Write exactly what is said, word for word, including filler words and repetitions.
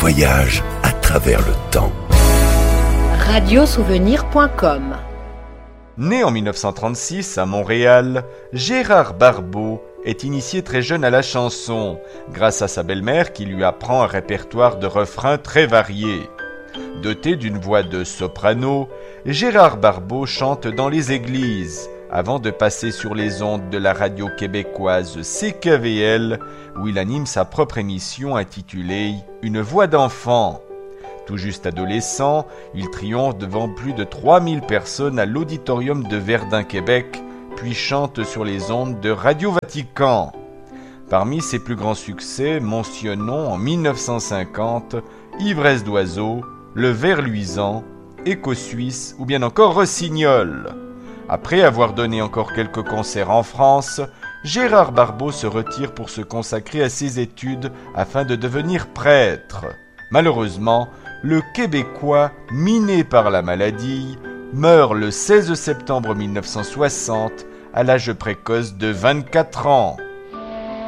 voyage à travers le temps. radio souvenir point com. Né en dix-neuf cent trente-six à Montréal, Gérard Barbeau est initié très jeune à la chanson, grâce à sa belle-mère qui lui apprend un répertoire de refrains très variés. Doté d'une voix de soprano, Gérard Barbeau chante dans les églises, avant de passer sur les ondes de la radio québécoise C K V L, où il anime sa propre émission intitulée « Une voix d'enfant ». Tout juste adolescent, il triomphe devant plus de trois mille personnes à l'auditorium de Verdun, Québec, puis chante sur les ondes de Radio Vatican. Parmi ses plus grands succès, mentionnons en dix-neuf cent cinquante « Ivresse d'oiseau », « Le ver luisant »,« Écho suisse » ou bien encore « Rossignol ». Après avoir donné encore quelques concerts en France, Gérard Barbeau se retire pour se consacrer à ses études afin de devenir prêtre. Malheureusement, le Québécois, miné par la maladie, meurt le seize septembre mille neuf cent soixante à l'âge précoce de vingt-quatre ans.